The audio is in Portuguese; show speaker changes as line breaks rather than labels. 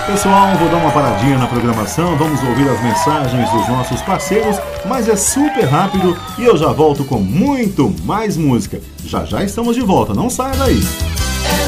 Pessoal, vou dar uma paradinha na programação, vamos ouvir as mensagens dos nossos parceiros, mas é super rápido e eu já volto com muito mais música. Já já estamos de volta, não saia daí.